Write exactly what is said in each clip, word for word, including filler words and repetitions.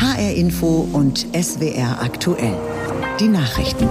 H R Info und S W R aktuell. Die Nachrichten.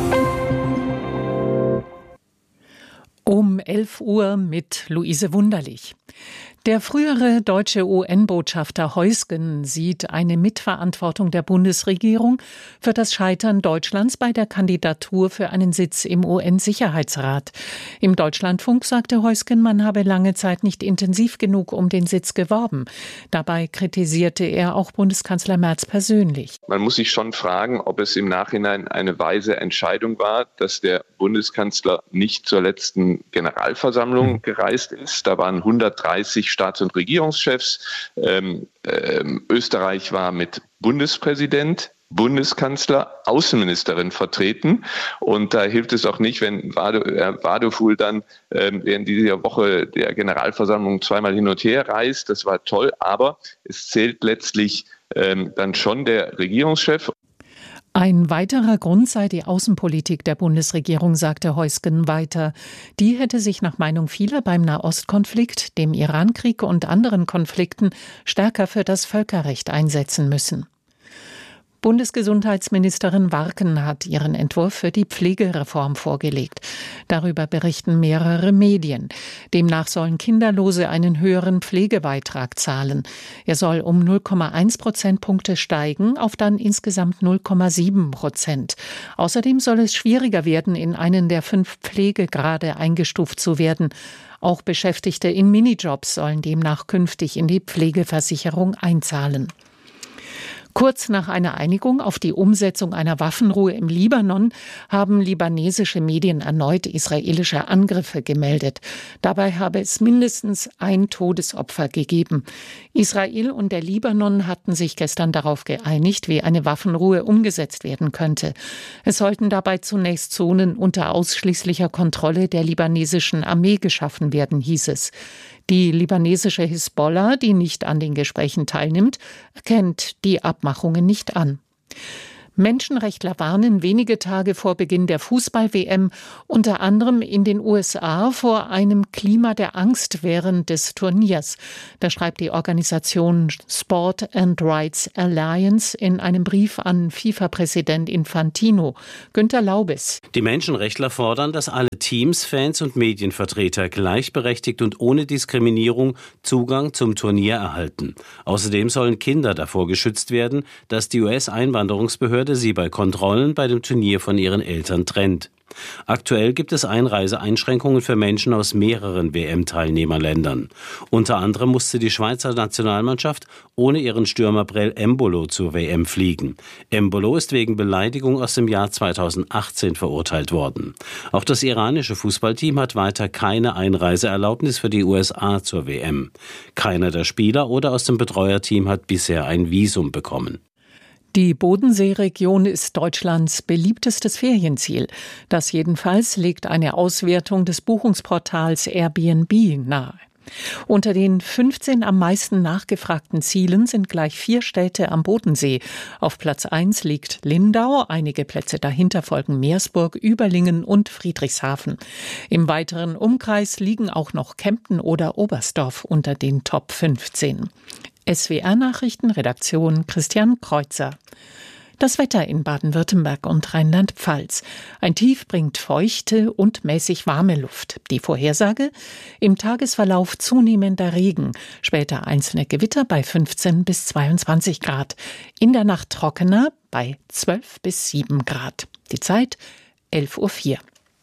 Um elf Uhr mit Luise Wunderlich. Der frühere deutsche U N-Botschafter Heusgen sieht eine Mitverantwortung der Bundesregierung für das Scheitern Deutschlands bei der Kandidatur für einen Sitz im U N-Sicherheitsrat. Im Deutschlandfunk sagte Heusgen, man habe lange Zeit nicht intensiv genug um den Sitz geworben. Dabei kritisierte er auch Bundeskanzler Merz persönlich. Man muss sich schon fragen, ob es im Nachhinein eine weise Entscheidung war, dass der Bundeskanzler nicht zur letzten Generalversammlung gereist ist. Da waren hundertdreißig Staats- und Regierungschefs. Ähm, ähm, Österreich war mit Bundespräsident, Bundeskanzler, Außenministerin vertreten. Und da hilft es auch nicht, wenn Wadefuhl dann ähm, während dieser Woche der Generalversammlung zweimal hin und her reist. Das war toll, aber es zählt letztlich ähm, dann schon der Regierungschef. Ein weiterer Grund sei die Außenpolitik der Bundesregierung, sagte Heusgen weiter. Die hätte sich nach Meinung vieler beim Nahostkonflikt, dem Irankrieg und anderen Konflikten stärker für das Völkerrecht einsetzen müssen. Bundesgesundheitsministerin Warken hat ihren Entwurf für die Pflegereform vorgelegt. Darüber berichten mehrere Medien. Demnach sollen Kinderlose einen höheren Pflegebeitrag zahlen. Er soll um null Komma eins Prozentpunkte steigen auf dann insgesamt null Komma sieben Prozent. Außerdem soll es schwieriger werden, in einen der fünf Pflegegrade eingestuft zu werden. Auch Beschäftigte in Minijobs sollen demnach künftig in die Pflegeversicherung einzahlen. Kurz nach einer Einigung auf die Umsetzung einer Waffenruhe im Libanon haben libanesische Medien erneut israelische Angriffe gemeldet. Dabei habe es mindestens ein Todesopfer gegeben. Israel und der Libanon hatten sich gestern darauf geeinigt, wie eine Waffenruhe umgesetzt werden könnte. Es sollten dabei zunächst Zonen unter ausschließlicher Kontrolle der libanesischen Armee geschaffen werden, hieß es. Die libanesische Hisbollah, die nicht an den Gesprächen teilnimmt, erkennt die Abmachungen nicht an. Menschenrechtler warnen wenige Tage vor Beginn der Fußball-W M unter anderem in den U S A vor einem Klima der Angst während des Turniers. Da schreibt die Organisation Sport and Rights Alliance in einem Brief an FIFA-Präsident Infantino. Günter Laubes. Die Menschenrechtler fordern, dass alle Teams, Fans und Medienvertreter gleichberechtigt und ohne Diskriminierung Zugang zum Turnier erhalten. Außerdem sollen Kinder davor geschützt werden, dass die U S-Einwanderungsbehörde sie bei Kontrollen bei dem Turnier von ihren Eltern trennt. Aktuell gibt es Einreiseeinschränkungen für Menschen aus mehreren W M-Teilnehmerländern. Unter anderem musste die Schweizer Nationalmannschaft ohne ihren Stürmer Brel Embolo zur W M fliegen. Embolo ist wegen Beleidigung aus dem Jahr zweitausendachtzehn verurteilt worden. Auch das iranische Fußballteam hat weiter keine Einreiseerlaubnis für die U S A zur W M. Keiner der Spieler oder aus dem Betreuerteam hat bisher ein Visum bekommen. Die Bodenseeregion ist Deutschlands beliebtestes Ferienziel. Das jedenfalls legt eine Auswertung des Buchungsportals Airbnb nahe. Unter den fünfzehn am meisten nachgefragten Zielen sind gleich vier Städte am Bodensee. Auf Platz eins liegt Lindau, einige Plätze dahinter folgen Meersburg, Überlingen und Friedrichshafen. Im weiteren Umkreis liegen auch noch Kempten oder Oberstdorf unter den Top fünfzehn. S W R-Nachrichten, Redaktion Christian Kreuzer. Das Wetter in Baden-Württemberg und Rheinland-Pfalz. Ein Tief bringt feuchte und mäßig warme Luft. Die Vorhersage? Im Tagesverlauf zunehmender Regen. Später einzelne Gewitter bei fünfzehn bis zweiundzwanzig Grad. In der Nacht trockener bei zwölf bis sieben Grad. Die Zeit elf Uhr vier.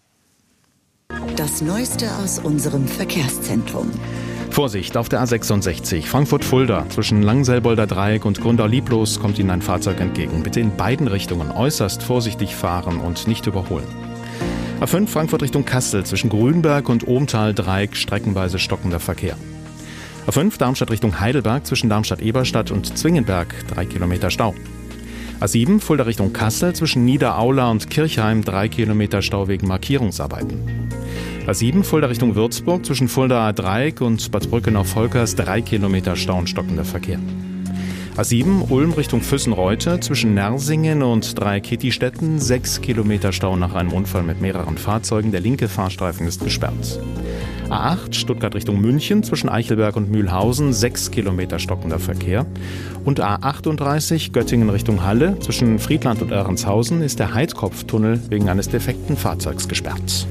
Das Neueste aus unserem Verkehrszentrum. Vorsicht, auf der A sechsundsechzig, Frankfurt-Fulda. Zwischen Langselbolder Dreieck und Gründau-Lieblos kommt Ihnen ein Fahrzeug entgegen. Bitte in beiden Richtungen äußerst vorsichtig fahren und nicht überholen. A fünf, Frankfurt Richtung Kassel. Zwischen Grünberg und Ohmtal-Dreieck streckenweise stockender Verkehr. A fünf, Darmstadt Richtung Heidelberg. Zwischen Darmstadt-Eberstadt und Zwingenberg. Drei Kilometer Stau. A sieben, Fulda Richtung Kassel. Zwischen Niederaula und Kirchheim. Drei Kilometer Stau wegen Markierungsarbeiten. A sieben, Fulda Richtung Würzburg, zwischen Fulda Dreieck und Bad Brückenau-Volkers, drei Kilometer Stau und stockender Verkehr. A sieben, Ulm Richtung Füssen-Reute, zwischen Nersingen und Dreieck-Kittistetten, sechs Kilometer Stau nach einem Unfall mit mehreren Fahrzeugen. Der linke Fahrstreifen ist gesperrt. A acht Stuttgart Richtung München zwischen Eichelberg und Mühlhausen, sechs Kilometer stockender Verkehr. Und A achtunddreißig Göttingen Richtung Halle zwischen Friedland und Ahrentshausen ist der Heidkopftunnel wegen eines defekten Fahrzeugs gesperrt.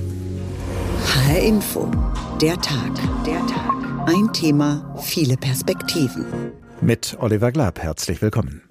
H R Info, der Tag. Der Tag. Ein Thema, viele Perspektiven. Mit Oliver Glab, herzlich willkommen.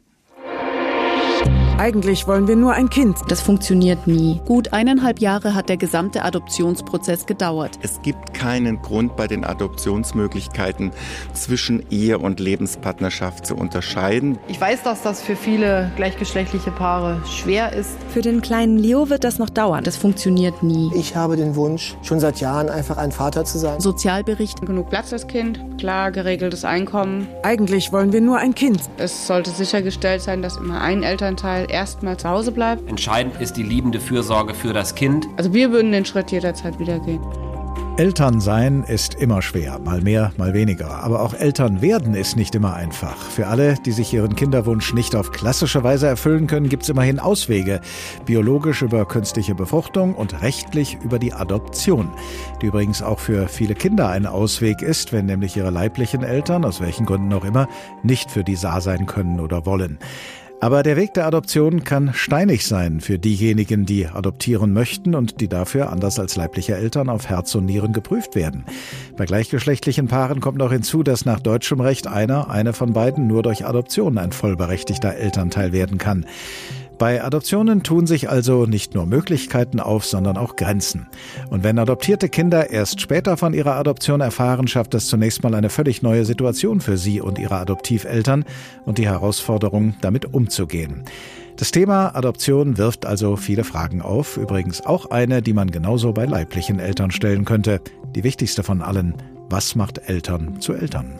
Eigentlich wollen wir nur ein Kind. Das funktioniert nie. Gut eineinhalb Jahre hat der gesamte Adoptionsprozess gedauert. Es gibt keinen Grund, bei den Adoptionsmöglichkeiten zwischen Ehe und Lebenspartnerschaft zu unterscheiden. Ich weiß, dass das für viele gleichgeschlechtliche Paare schwer ist. Für den kleinen Leo wird das noch dauern. Das funktioniert nie. Ich habe den Wunsch, schon seit Jahren einfach ein Vater zu sein. Sozialbericht. Genug Platz fürs Kind, klar geregeltes Einkommen. Eigentlich wollen wir nur ein Kind. Es sollte sichergestellt sein, dass immer ein Elternteil erstmal zu Hause bleibt. Entscheidend ist die liebende Fürsorge für das Kind. Also wir würden den Schritt jederzeit wieder gehen. Elternsein ist immer schwer, mal mehr, mal weniger. Aber auch Eltern werden ist nicht immer einfach. Für alle, die sich ihren Kinderwunsch nicht auf klassische Weise erfüllen können, gibt es immerhin Auswege. Biologisch über künstliche Befruchtung und rechtlich über die Adoption. Die übrigens auch für viele Kinder ein Ausweg ist, wenn nämlich ihre leiblichen Eltern, aus welchen Gründen auch immer, nicht für die da sein können oder wollen. Aber der Weg der Adoption kann steinig sein für diejenigen, die adoptieren möchten und die dafür, anders als leibliche Eltern, auf Herz und Nieren geprüft werden. Bei gleichgeschlechtlichen Paaren kommt noch hinzu, dass nach deutschem Recht einer, eine von beiden nur durch Adoption ein vollberechtigter Elternteil werden kann. Bei Adoptionen tun sich also nicht nur Möglichkeiten auf, sondern auch Grenzen. Und wenn adoptierte Kinder erst später von ihrer Adoption erfahren, schafft das zunächst mal eine völlig neue Situation für sie und ihre Adoptiveltern und die Herausforderung, damit umzugehen. Das Thema Adoption wirft also viele Fragen auf, übrigens auch eine, die man genauso bei leiblichen Eltern stellen könnte. Die wichtigste von allen: Was macht Eltern zu Eltern?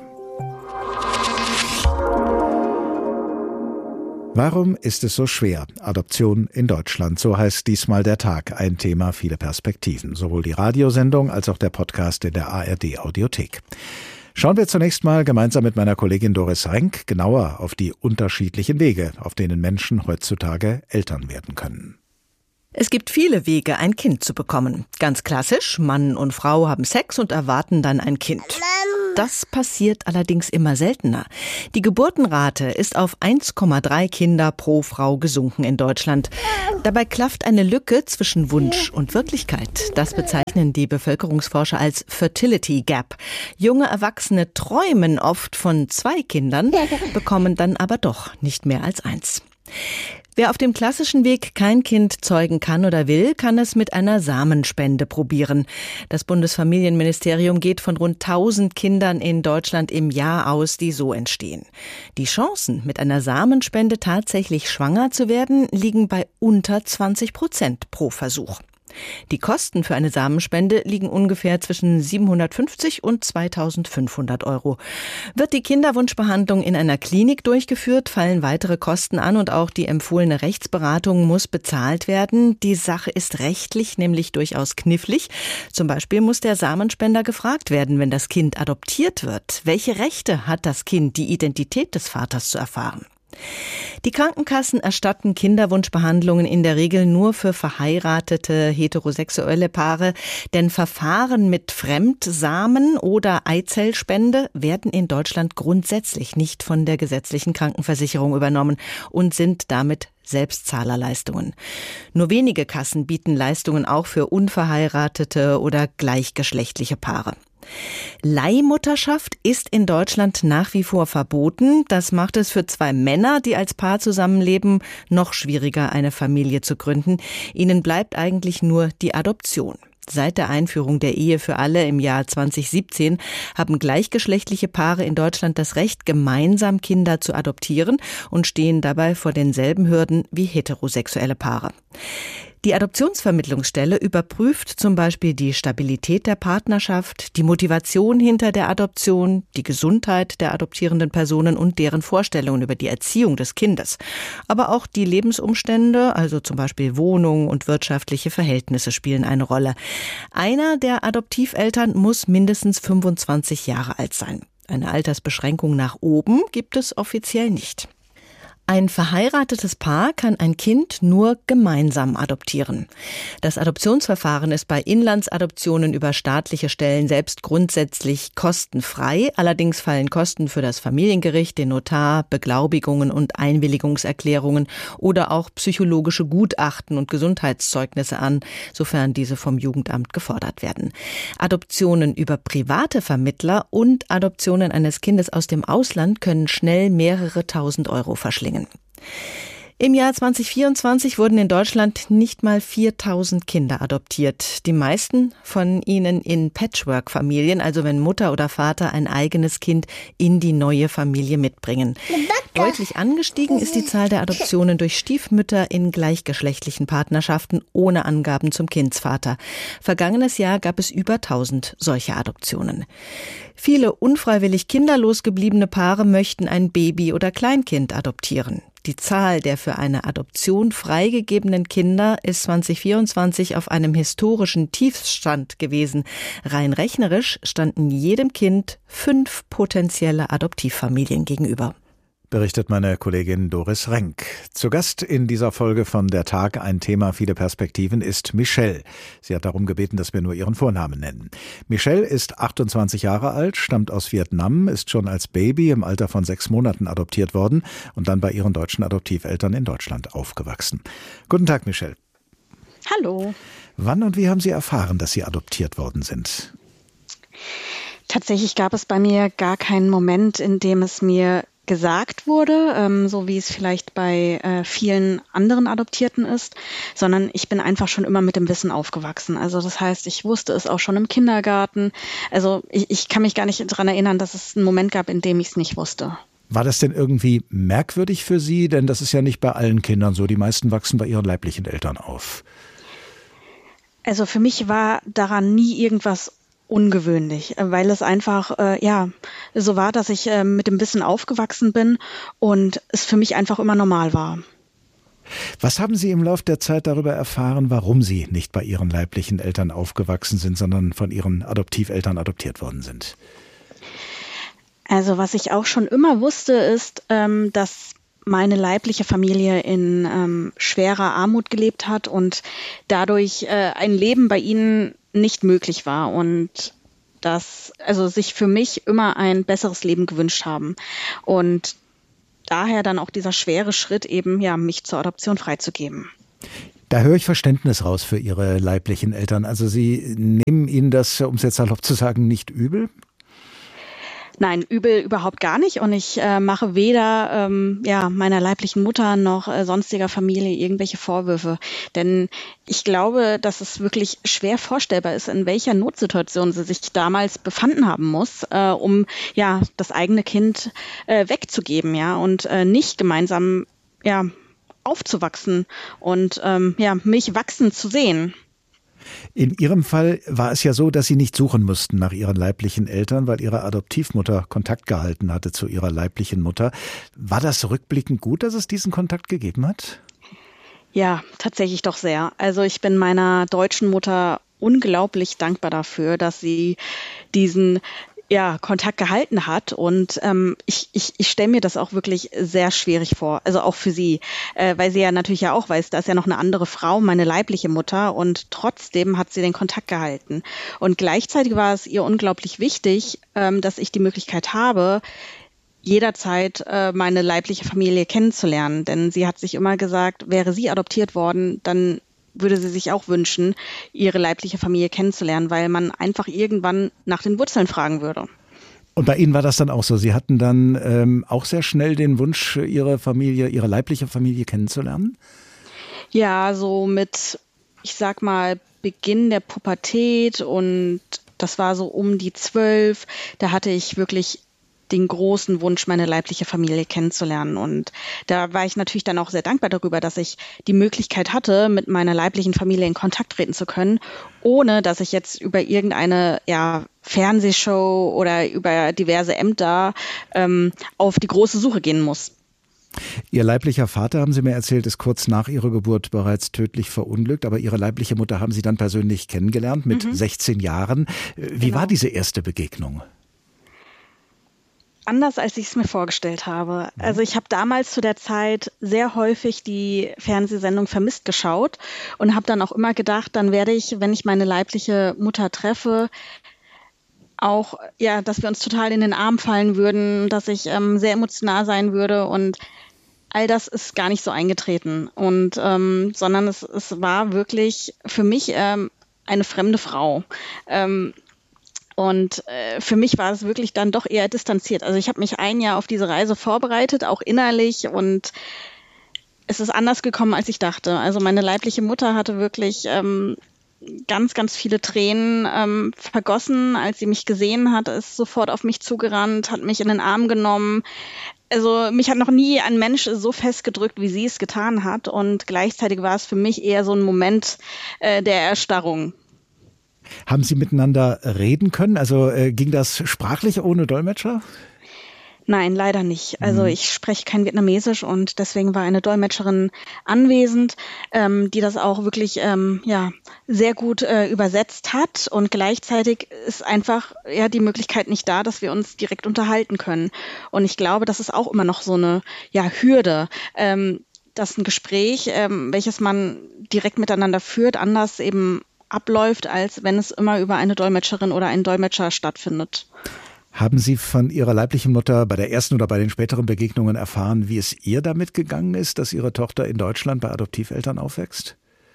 Warum ist es so schwer? Adoption in Deutschland, so heißt diesmal der Tag. Ein Thema, viele Perspektiven. Sowohl die Radiosendung als auch der Podcast in der A R D-Audiothek. Schauen wir zunächst mal gemeinsam mit meiner Kollegin Doris Renk genauer auf die unterschiedlichen Wege, auf denen Menschen heutzutage Eltern werden können. Es gibt viele Wege, ein Kind zu bekommen. Ganz klassisch, Mann und Frau haben Sex und erwarten dann ein Kind. Das passiert allerdings immer seltener. Die Geburtenrate ist auf eins Komma drei Kinder pro Frau gesunken in Deutschland. Dabei klafft eine Lücke zwischen Wunsch und Wirklichkeit. Das bezeichnen die Bevölkerungsforscher als Fertility Gap. Junge Erwachsene träumen oft von zwei Kindern, bekommen dann aber doch nicht mehr als eins. Wer auf dem klassischen Weg kein Kind zeugen kann oder will, kann es mit einer Samenspende probieren. Das Bundesfamilienministerium geht von rund tausend Kindern in Deutschland im Jahr aus, die so entstehen. Die Chancen, mit einer Samenspende tatsächlich schwanger zu werden, liegen bei unter zwanzig Prozent pro Versuch. Die Kosten für eine Samenspende liegen ungefähr zwischen siebenhundertfünfzig und zweitausendfünfhundert Euro. Wird die Kinderwunschbehandlung in einer Klinik durchgeführt, fallen weitere Kosten an und auch die empfohlene Rechtsberatung muss bezahlt werden. Die Sache ist rechtlich nämlich durchaus knifflig. Zum Beispiel muss der Samenspender gefragt werden, wenn das Kind adoptiert wird. Welche Rechte hat das Kind, die Identität des Vaters zu erfahren? Die Krankenkassen erstatten Kinderwunschbehandlungen in der Regel nur für verheiratete heterosexuelle Paare, denn Verfahren mit Fremdsamen oder Eizellspende werden in Deutschland grundsätzlich nicht von der gesetzlichen Krankenversicherung übernommen und sind damit Selbstzahlerleistungen. Nur wenige Kassen bieten Leistungen auch für unverheiratete oder gleichgeschlechtliche Paare. Leihmutterschaft ist in Deutschland nach wie vor verboten. Das macht es für zwei Männer, die als Paar zusammenleben, noch schwieriger, eine Familie zu gründen. Ihnen bleibt eigentlich nur die Adoption. Seit der Einführung der Ehe für alle im Jahr zwanzig siebzehn haben gleichgeschlechtliche Paare in Deutschland das Recht, gemeinsam Kinder zu adoptieren und stehen dabei vor denselben Hürden wie heterosexuelle Paare. Die Adoptionsvermittlungsstelle überprüft zum Beispiel die Stabilität der Partnerschaft, die Motivation hinter der Adoption, die Gesundheit der adoptierenden Personen und deren Vorstellungen über die Erziehung des Kindes. Aber auch die Lebensumstände, also zum Beispiel Wohnung und wirtschaftliche Verhältnisse, spielen eine Rolle. Einer der Adoptiveltern muss mindestens fünfundzwanzig Jahre alt sein. Eine Altersbeschränkung nach oben gibt es offiziell nicht. Ein verheiratetes Paar kann ein Kind nur gemeinsam adoptieren. Das Adoptionsverfahren ist bei Inlandsadoptionen über staatliche Stellen selbst grundsätzlich kostenfrei. Allerdings fallen Kosten für das Familiengericht, den Notar, Beglaubigungen und Einwilligungserklärungen oder auch psychologische Gutachten und Gesundheitszeugnisse an, sofern diese vom Jugendamt gefordert werden. Adoptionen über private Vermittler und Adoptionen eines Kindes aus dem Ausland können schnell mehrere tausend Euro verschlingen. Im Jahr zwanzig vierundzwanzig wurden in Deutschland nicht mal viertausend Kinder adoptiert. Die meisten von ihnen in Patchwork-Familien, also wenn Mutter oder Vater ein eigenes Kind in die neue Familie mitbringen. Deutlich angestiegen ist die Zahl der Adoptionen durch Stiefmütter in gleichgeschlechtlichen Partnerschaften ohne Angaben zum Kindsvater. Vergangenes Jahr gab es über tausend solche Adoptionen. Viele unfreiwillig kinderlos gebliebene Paare möchten ein Baby oder Kleinkind adoptieren. Die Zahl der für eine Adoption freigegebenen Kinder ist zwanzig vierundzwanzig auf einem historischen Tiefstand gewesen. Rein rechnerisch standen jedem Kind fünf potenzielle Adoptivfamilien gegenüber. Berichtet meine Kollegin Doris Renk. Zu Gast in dieser Folge von Der Tag, ein Thema, viele Perspektiven, ist Michelle. Sie hat darum gebeten, dass wir nur ihren Vornamen nennen. Michelle ist achtundzwanzig Jahre alt, stammt aus Vietnam, ist schon als Baby im Alter von sechs Monaten adoptiert worden und dann bei ihren deutschen Adoptiveltern in Deutschland aufgewachsen. Guten Tag, Michelle. Hallo. Wann und wie haben Sie erfahren, dass Sie adoptiert worden sind? Tatsächlich gab es bei mir gar keinen Moment, in dem es mir gesagt wurde, ähm, so wie es vielleicht bei äh, vielen anderen Adoptierten ist, sondern ich bin einfach schon immer mit dem Wissen aufgewachsen. Also das heißt, ich wusste es auch schon im Kindergarten. Also ich, ich kann mich gar nicht daran erinnern, dass es einen Moment gab, in dem ich es nicht wusste. War das denn irgendwie merkwürdig für Sie? Denn das ist ja nicht bei allen Kindern so. Die meisten wachsen bei ihren leiblichen Eltern auf. Also für mich war daran nie irgendwas ungewöhnlich, weil es einfach äh, ja so war, dass ich äh, mit dem Wissen aufgewachsen bin und es für mich einfach immer normal war. Was haben Sie im Laufe der Zeit darüber erfahren, warum Sie nicht bei Ihren leiblichen Eltern aufgewachsen sind, sondern von Ihren Adoptiveltern adoptiert worden sind? Also was ich auch schon immer wusste, ist, ähm, dass meine leibliche Familie in ähm, schwerer Armut gelebt hat und dadurch äh, ein Leben bei ihnen nicht möglich war und dass also sich für mich immer ein besseres Leben gewünscht haben und daher dann auch dieser schwere Schritt eben, ja, mich zur Adoption freizugeben. Da höre ich Verständnis raus für Ihre leiblichen Eltern. Also Sie nehmen Ihnen das, um es jetzt salopp zu sagen, nicht übel? Nein, übel überhaupt gar nicht und ich äh, mache weder ähm, ja, meiner leiblichen Mutter noch äh, sonstiger Familie irgendwelche Vorwürfe, denn ich glaube, dass es wirklich schwer vorstellbar ist, in welcher Notsituation sie sich damals befanden haben muss, äh, um ja das eigene Kind äh, wegzugeben, ja, und äh, nicht gemeinsam ja aufzuwachsen und ähm, ja mich wachsen zu sehen. In Ihrem Fall war es ja so, dass Sie nicht suchen mussten nach Ihren leiblichen Eltern, weil Ihre Adoptivmutter Kontakt gehalten hatte zu Ihrer leiblichen Mutter. War das rückblickend gut, dass es diesen Kontakt gegeben hat? Ja, tatsächlich doch sehr. Also ich bin meiner deutschen Mutter unglaublich dankbar dafür, dass sie diesen ja, Kontakt gehalten hat und ähm, ich, ich, ich stelle mir das auch wirklich sehr schwierig vor, also auch für sie, äh, weil sie ja natürlich ja auch weiß, da ist ja noch eine andere Frau, meine leibliche Mutter und trotzdem hat sie den Kontakt gehalten und gleichzeitig war es ihr unglaublich wichtig, ähm, dass ich die Möglichkeit habe, jederzeit äh, meine leibliche Familie kennenzulernen, denn sie hat sich immer gesagt, wäre sie adoptiert worden, dann würde sie sich auch wünschen, ihre leibliche Familie kennenzulernen, weil man einfach irgendwann nach den Wurzeln fragen würde. Und bei Ihnen war das dann auch so? Sie hatten dann ähm, auch sehr schnell den Wunsch, Ihre Familie, Ihre leibliche Familie kennenzulernen? Ja, so mit, ich sag mal, Beginn der Pubertät und das war so um die zwölf, da hatte ich wirklich den großen Wunsch, meine leibliche Familie kennenzulernen. Und da war ich natürlich dann auch sehr dankbar darüber, dass ich die Möglichkeit hatte, mit meiner leiblichen Familie in Kontakt treten zu können, ohne dass ich jetzt über irgendeine ja, Fernsehshow oder über diverse Ämter ähm, auf die große Suche gehen muss. Ihr leiblicher Vater, haben Sie mir erzählt, ist kurz nach Ihrer Geburt bereits tödlich verunglückt, aber Ihre leibliche Mutter haben Sie dann persönlich kennengelernt mit mhm. sechzehn Jahren. Wie genau. war diese erste Begegnung? anders, als ich es mir vorgestellt habe. Also ich habe damals zu der Zeit sehr häufig die Fernsehsendung Vermisst geschaut und habe dann auch immer gedacht, dann werde ich, wenn ich meine leibliche Mutter treffe, auch, ja, dass wir uns total in den Arm fallen würden, dass ich ähm, sehr emotional sein würde und all das ist gar nicht so eingetreten. Und ähm, sondern es, es war wirklich für mich ähm, eine fremde Frau. Ähm, und äh, für mich war es wirklich dann doch eher distanziert. Also ich habe mich ein Jahr auf diese Reise vorbereitet, auch innerlich, und es ist anders gekommen, als ich dachte. Also meine leibliche Mutter hatte wirklich ähm, ganz, ganz viele Tränen ähm, vergossen, als sie mich gesehen hat, ist sofort auf mich zugerannt, hat mich in den Arm genommen. Also mich hat noch nie ein Mensch so festgedrückt, wie sie es getan hat. Und gleichzeitig war es für mich eher so ein Moment äh, der Erstarrung. Haben Sie miteinander reden können? Also äh, ging das sprachlich ohne Dolmetscher? Nein, leider nicht. Also ich spreche kein Vietnamesisch und deswegen war eine Dolmetscherin anwesend, ähm, die das auch wirklich ähm, ja sehr gut äh, übersetzt hat, und gleichzeitig ist einfach ja die Möglichkeit nicht da, dass wir uns direkt unterhalten können. Und ich glaube, das ist auch immer noch so eine ja Hürde, ähm, dass ein Gespräch, ähm, welches man direkt miteinander führt, anders eben abläuft, als wenn es immer über eine Dolmetscherin oder einen Dolmetscher stattfindet. Haben Sie von Ihrer leiblichen Mutter bei der ersten oder bei den späteren Begegnungen erfahren, wie es ihr damit gegangen ist, dass Ihre Tochter in Deutschland bei Adoptiveltern aufwächst?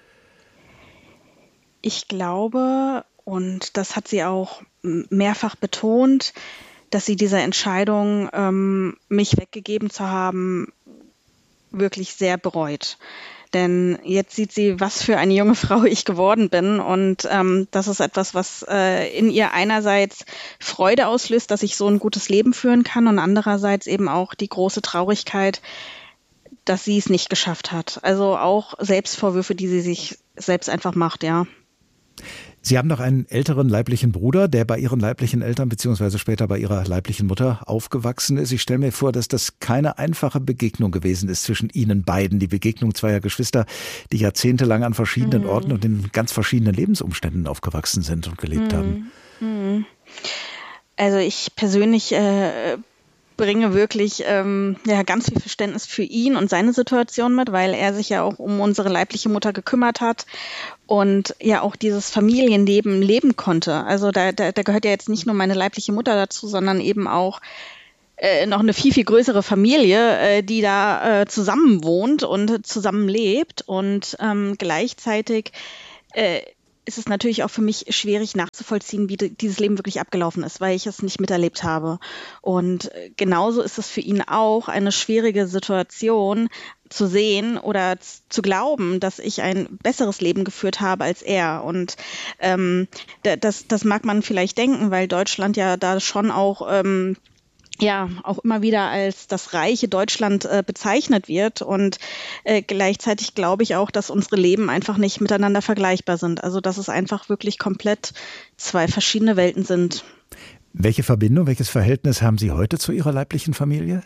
Ich glaube, und das hat sie auch mehrfach betont, dass sie diese Entscheidung, ähm, mich weggegeben zu haben, wirklich sehr bereut. Denn jetzt sieht sie, was für eine junge Frau ich geworden bin. Und ähm, das ist etwas, was äh, in ihr einerseits Freude auslöst, dass ich so ein gutes Leben führen kann, und andererseits eben auch die große Traurigkeit, dass sie es nicht geschafft hat. Also auch Selbstvorwürfe, die sie sich selbst einfach macht, ja. Sie haben noch einen älteren leiblichen Bruder, der bei Ihren leiblichen Eltern bzw. später bei Ihrer leiblichen Mutter aufgewachsen ist. Ich stelle mir vor, dass das keine einfache Begegnung gewesen ist zwischen Ihnen beiden. Die Begegnung zweier Geschwister, die jahrzehntelang an verschiedenen mhm. Orten und in ganz verschiedenen Lebensumständen aufgewachsen sind und gelebt mhm. haben. Mhm. Also ich persönlich äh, bringe wirklich ähm, ja, ganz viel Verständnis für ihn und seine Situation mit, weil er sich ja auch um unsere leibliche Mutter gekümmert hat und ja auch dieses Familienleben leben konnte. Also da, da, da gehört ja jetzt nicht nur meine leibliche Mutter dazu, sondern eben auch äh, noch eine viel, viel größere Familie, äh, die da äh, zusammen wohnt und zusammen lebt. Und ähm, gleichzeitig äh, ist es natürlich auch für mich schwierig nachzuvollziehen, wie dieses Leben wirklich abgelaufen ist, weil ich es nicht miterlebt habe. Und genauso ist es für ihn auch eine schwierige Situation zu sehen oder zu glauben, dass ich ein besseres Leben geführt habe als er. Und ähm, das, das mag man vielleicht denken, weil Deutschland ja da schon auch ähm, ja auch immer wieder als das reiche Deutschland äh, bezeichnet wird, und äh, gleichzeitig glaube ich auch, dass unsere Leben einfach nicht miteinander vergleichbar sind. Also dass es einfach wirklich komplett zwei verschiedene Welten sind. Welche Verbindung, welches Verhältnis haben Sie heute zu Ihrer leiblichen Familie?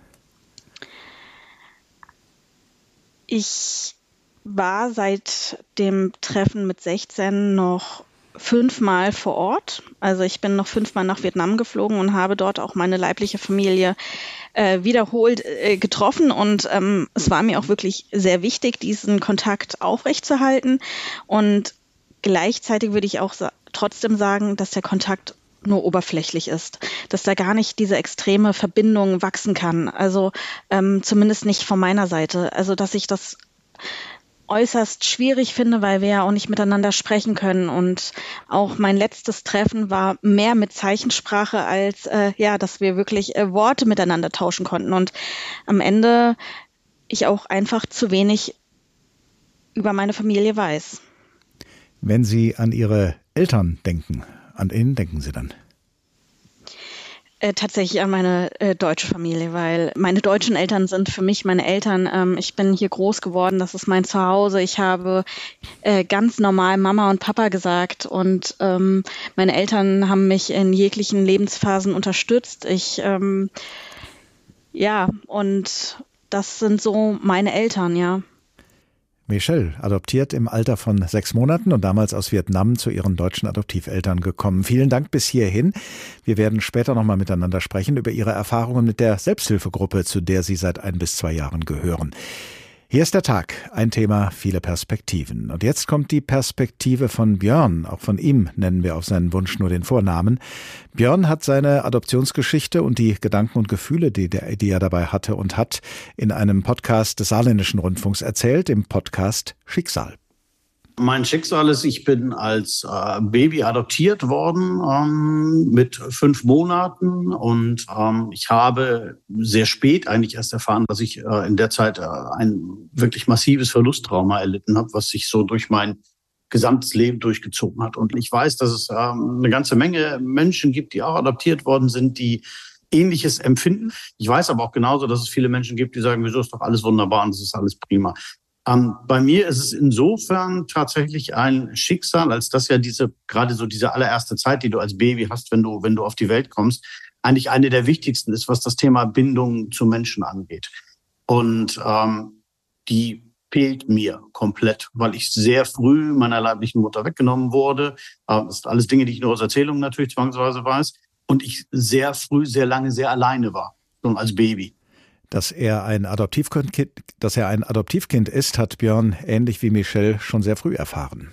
Ich war seit dem Treffen mit sechzehn noch fünfmal vor Ort. Also ich bin noch fünfmal nach Vietnam geflogen und habe dort auch meine leibliche Familie äh, wiederholt äh, getroffen. Und ähm, es war mir auch wirklich sehr wichtig, diesen Kontakt aufrechtzuerhalten. Und gleichzeitig würde ich auch sa- trotzdem sagen, dass der Kontakt nur oberflächlich ist, dass da gar nicht diese extreme Verbindung wachsen kann. Also ähm, zumindest nicht von meiner Seite. Also dass ich das äußerst schwierig finde, weil wir ja auch nicht miteinander sprechen können, und auch mein letztes Treffen war mehr mit Zeichensprache als äh, ja, dass wir wirklich äh, Worte miteinander tauschen konnten, und am Ende ich auch einfach zu wenig über meine Familie weiß. Wenn Sie an Ihre Eltern denken, an wen denken Sie dann? Äh, tatsächlich an meine äh, deutsche Familie, weil meine deutschen Eltern sind für mich meine Eltern. Ähm, ich bin hier groß geworden, das ist mein Zuhause. Ich habe äh, ganz normal Mama und Papa gesagt, und ähm, meine Eltern haben mich in jeglichen Lebensphasen unterstützt. Ich, ähm, ja, und das sind so meine Eltern, ja. Michelle, adoptiert im Alter von sechs Monaten und damals aus Vietnam zu ihren deutschen Adoptiveltern gekommen. Vielen Dank bis hierhin. Wir werden später nochmal miteinander sprechen über Ihre Erfahrungen mit der Selbsthilfegruppe, zu der Sie seit ein bis zwei Jahren gehören. Hier ist der Tag, ein Thema, viele Perspektiven. Und jetzt kommt die Perspektive von Björn. Auch von ihm nennen wir auf seinen Wunsch nur den Vornamen. Björn hat seine Adoptionsgeschichte und die Gedanken und Gefühle, die, der, die er dabei hatte und hat, in einem Podcast des Saarländischen Rundfunks erzählt, im Podcast Schicksal. Mein Schicksal ist, ich bin als äh, Baby adoptiert worden ähm, mit fünf Monaten und ähm, ich habe sehr spät eigentlich erst erfahren, dass ich äh, in der Zeit äh, ein wirklich massives Verlusttrauma erlitten habe, was sich so durch mein gesamtes Leben durchgezogen hat. Und ich weiß, dass es ähm, eine ganze Menge Menschen gibt, die auch adoptiert worden sind, die Ähnliches empfinden. Ich weiß aber auch genauso, dass es viele Menschen gibt, die sagen, wieso ist doch alles wunderbar und das ist alles prima. Ähm, bei mir ist es insofern tatsächlich ein Schicksal, als dass ja diese, gerade so diese allererste Zeit, die du als Baby hast, wenn du, wenn du auf die Welt kommst, eigentlich eine der wichtigsten ist, was das Thema Bindung zu Menschen angeht. Und ähm, die fehlt mir komplett, weil ich sehr früh meiner leiblichen Mutter weggenommen wurde. Ähm, das sind alles Dinge, die ich nur aus Erzählungen natürlich zwangsweise weiß. Und ich sehr früh, sehr lange, sehr alleine war, schon als Baby. Dass er ein Adoptivkind, dass er ein Adoptivkind ist, hat Björn ähnlich wie Michelle schon sehr früh erfahren.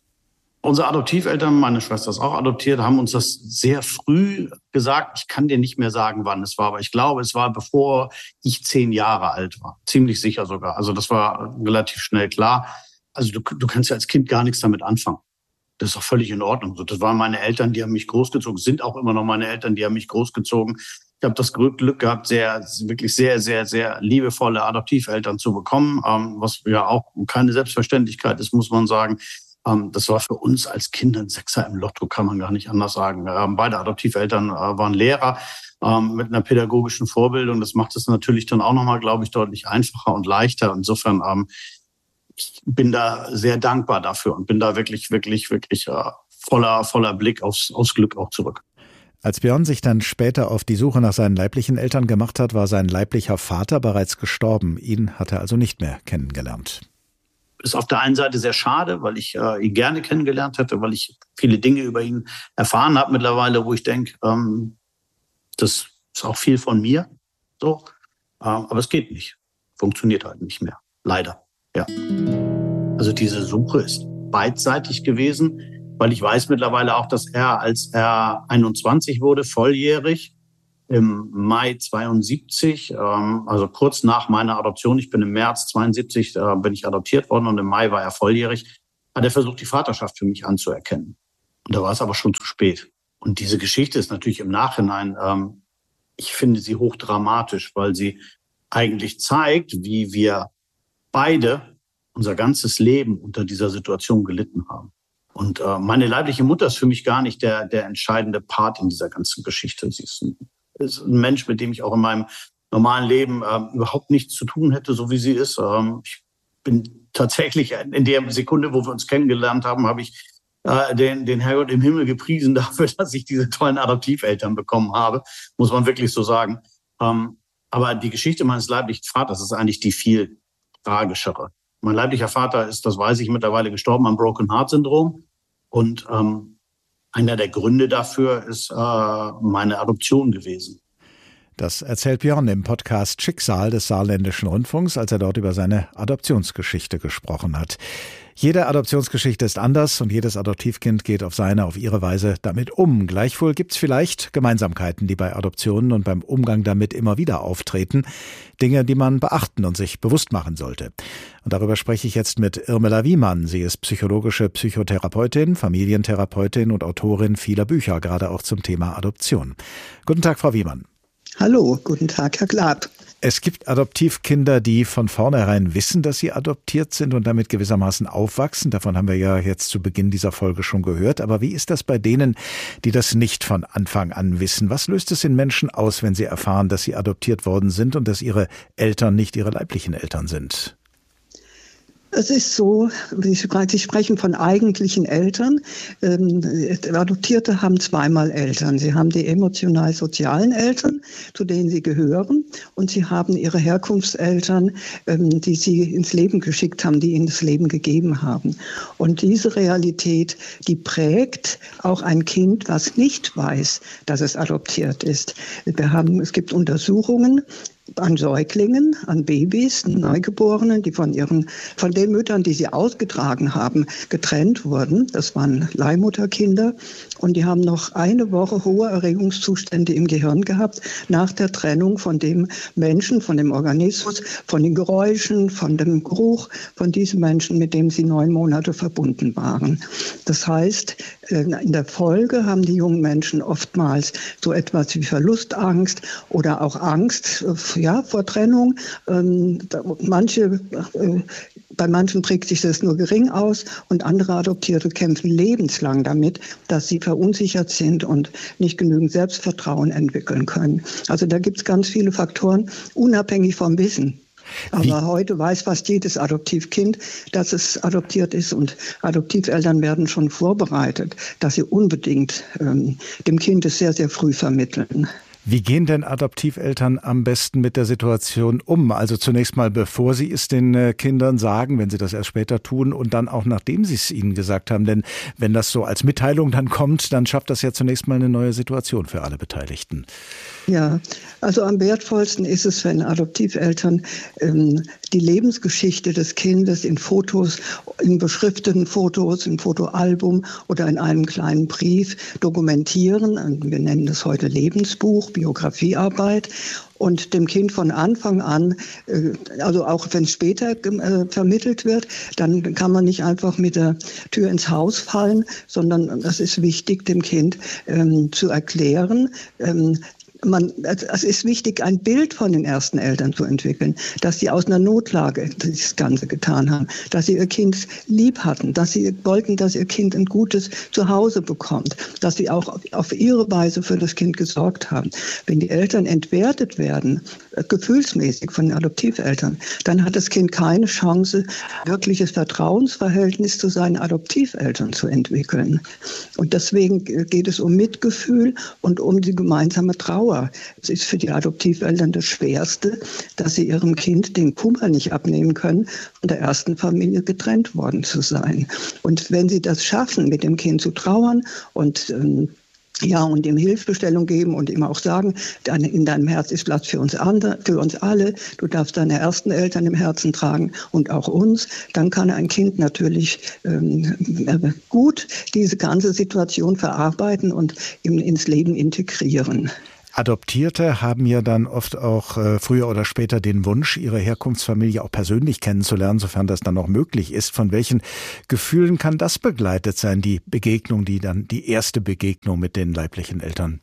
Unsere Adoptiveltern, meine Schwester ist auch adoptiert, haben uns das sehr früh gesagt. Ich kann dir nicht mehr sagen, wann es war, aber ich glaube, es war bevor ich zehn Jahre alt war. Ziemlich sicher sogar. Also das war relativ schnell klar. Also du, du kannst ja als Kind gar nichts damit anfangen. Das ist auch völlig in Ordnung. Das waren meine Eltern, die haben mich großgezogen, sind auch immer noch meine Eltern, die haben mich großgezogen. Ich habe das Glück gehabt, sehr, wirklich sehr, sehr, sehr liebevolle Adoptiveltern zu bekommen, ähm, was ja auch keine Selbstverständlichkeit ist, muss man sagen. Ähm, das war für uns als Kinder ein Sechser im Lotto, kann man gar nicht anders sagen. Ähm, beide Adoptiveltern äh, waren Lehrer ähm, mit einer pädagogischen Vorbildung. Das macht es natürlich dann auch nochmal, glaube ich, deutlich einfacher und leichter. Insofern, ähm, ich bin da sehr dankbar dafür und bin da wirklich, wirklich, wirklich äh, voller, voller Blick aufs, aufs Glück auch zurück. Als Björn sich dann später auf die Suche nach seinen leiblichen Eltern gemacht hat, war sein leiblicher Vater bereits gestorben. Ihn hat er also nicht mehr kennengelernt. Ist auf der einen Seite sehr schade, weil ich äh, ihn gerne kennengelernt hätte, weil ich viele Dinge über ihn erfahren habe mittlerweile, wo ich denke, ähm, das ist auch viel von mir. So, äh, aber es geht nicht. Funktioniert halt nicht mehr. Leider. Ja. Also diese Suche ist beidseitig gewesen. Weil ich weiß mittlerweile auch, dass er, als er einundzwanzig wurde, volljährig, im Mai zweiundsiebzig, ähm, also kurz nach meiner Adoption, ich bin im März zweiundsiebzig, äh, bin ich adoptiert worden und im Mai war er volljährig, hat er versucht, die Vaterschaft für mich anzuerkennen. Und da war es aber schon zu spät. Und diese Geschichte ist natürlich im Nachhinein, ähm, ich finde sie hochdramatisch, weil sie eigentlich zeigt, wie wir beide unser ganzes Leben unter dieser Situation gelitten haben. Und äh, meine leibliche Mutter ist für mich gar nicht der, der entscheidende Part in dieser ganzen Geschichte. Sie ist ein, ist ein Mensch, mit dem ich auch in meinem normalen Leben äh, überhaupt nichts zu tun hätte, so wie sie ist. Ähm, ich bin tatsächlich in der Sekunde, wo wir uns kennengelernt haben, habe ich äh, den, den Herrgott im Himmel gepriesen dafür, dass ich diese tollen Adoptiveltern bekommen habe, muss man wirklich so sagen. Ähm, aber die Geschichte meines leiblichen Vaters ist eigentlich die viel tragischere. Mein leiblicher Vater ist, das weiß ich, mittlerweile gestorben am Broken Heart Syndrom. Und ähm, einer der Gründe dafür ist äh, meine Adoption gewesen. Das erzählt Björn im Podcast Schicksal des Saarländischen Rundfunks, als er dort über seine Adoptionsgeschichte gesprochen hat. Jede Adoptionsgeschichte ist anders und jedes Adoptivkind geht auf seine, auf ihre Weise damit um. Gleichwohl gibt es vielleicht Gemeinsamkeiten, die bei Adoptionen und beim Umgang damit immer wieder auftreten. Dinge, die man beachten und sich bewusst machen sollte. Und darüber spreche ich jetzt mit Irmela Wiemann. Sie ist psychologische Psychotherapeutin, Familientherapeutin und Autorin vieler Bücher, gerade auch zum Thema Adoption. Guten Tag, Frau Wiemann. Hallo, guten Tag, Herr Glab. Es gibt Adoptivkinder, die von vornherein wissen, dass sie adoptiert sind und damit gewissermaßen aufwachsen. Davon haben wir ja jetzt zu Beginn dieser Folge schon gehört. Aber wie ist das bei denen, die das nicht von Anfang an wissen? Was löst es in Menschen aus, wenn sie erfahren, dass sie adoptiert worden sind und dass ihre Eltern nicht ihre leiblichen Eltern sind? Es ist so, Sie sprechen von eigentlichen Eltern. Adoptierte haben zweimal Eltern. Sie haben die emotional-sozialen Eltern, zu denen sie gehören, und sie haben ihre Herkunftseltern, die sie ins Leben geschickt haben, die ihnen das Leben gegeben haben. Und diese Realität, die prägt auch ein Kind, was nicht weiß, dass es adoptiert ist. Wir haben, es gibt Untersuchungen an Säuglingen, an Babys, Neugeborenen, die von ihren, von den Müttern, die sie ausgetragen haben, getrennt wurden. Das waren Leihmutterkinder, und die haben noch eine Woche hohe Erregungszustände im Gehirn gehabt nach der Trennung von dem Menschen, von dem Organismus, von den Geräuschen, von dem Geruch, von diesem Menschen, mit dem sie neun Monate verbunden waren. Das heißt, in der Folge haben die jungen Menschen oftmals so etwas wie Verlustangst oder auch Angst, ja, vor Trennung. Ähm, manche, äh, bei manchen prägt sich das nur gering aus, und andere Adoptierte kämpfen lebenslang damit, dass sie verunsichert sind und nicht genügend Selbstvertrauen entwickeln können. Also da gibt es ganz viele Faktoren, unabhängig vom Wissen. Aber Wie? heute weiß fast jedes Adoptivkind, dass es adoptiert ist, und Adoptiveltern werden schon vorbereitet, dass sie unbedingt ähm, dem Kind es sehr, sehr früh vermitteln. Wie gehen denn Adoptiveltern am besten mit der Situation um? Also zunächst mal, bevor sie es den äh, Kindern sagen, wenn sie das erst später tun, und dann auch nachdem sie es ihnen gesagt haben. Denn wenn das so als Mitteilung dann kommt, dann schafft das ja zunächst mal eine neue Situation für alle Beteiligten. Ja, also am wertvollsten ist es, wenn Adoptiveltern ähm, die Lebensgeschichte des Kindes in Fotos, in beschrifteten Fotos, im Fotoalbum oder in einem kleinen Brief dokumentieren. Wir nennen das heute Lebensbuch, Biografiearbeit. Und dem Kind von Anfang an, also auch wenn es später äh, vermittelt wird, dann kann man nicht einfach mit der Tür ins Haus fallen, sondern es ist wichtig, dem Kind ähm, zu erklären, ähm, Man, es ist wichtig, ein Bild von den ersten Eltern zu entwickeln, dass sie aus einer Notlage das Ganze getan haben, dass sie ihr Kind lieb hatten, dass sie wollten, dass ihr Kind ein gutes Zuhause bekommt, dass sie auch auf ihre Weise für das Kind gesorgt haben. Wenn die Eltern entwertet werden, gefühlsmäßig von den Adoptiveltern, dann hat das Kind keine Chance, wirkliches Vertrauensverhältnis zu seinen Adoptiveltern zu entwickeln. Und deswegen geht es um Mitgefühl und um die gemeinsame Trauer. Es ist für die Adoptiveltern das Schwerste, dass sie ihrem Kind den Kummer nicht abnehmen können, von der ersten Familie getrennt worden zu sein. Und wenn sie das schaffen, mit dem Kind zu trauern und ähm, ja, und ihm Hilfestellung geben und ihm auch sagen, in deinem Herz ist Platz für uns andere, für uns alle. Du darfst deine ersten Eltern im Herzen tragen und auch uns. Dann kann ein Kind natürlich ähm, gut diese ganze Situation verarbeiten und ihm ins Leben integrieren. Adoptierte haben ja dann oft auch äh, früher oder später den Wunsch, ihre Herkunftsfamilie auch persönlich kennenzulernen, sofern das dann noch möglich ist. Von welchen Gefühlen kann das begleitet sein, die Begegnung, die dann die erste Begegnung mit den leiblichen Eltern?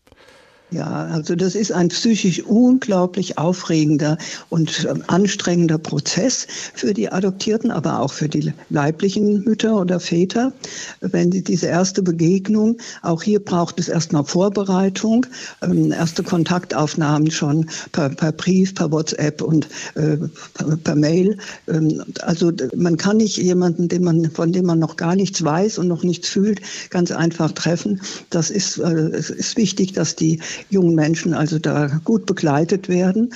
Ja, also das ist ein psychisch unglaublich aufregender und anstrengender Prozess für die Adoptierten, aber auch für die leiblichen Mütter oder Väter. Wenn die, diese erste Begegnung, auch hier braucht es erstmal Vorbereitung, ähm, erste Kontaktaufnahmen schon per, per Brief, per WhatsApp und äh, per, per Mail. Ähm, also man kann nicht jemanden, den man, von dem man noch gar nichts weiß und noch nichts fühlt, ganz einfach treffen. Das ist, äh, es ist wichtig, dass die jungen Menschen also da gut begleitet werden.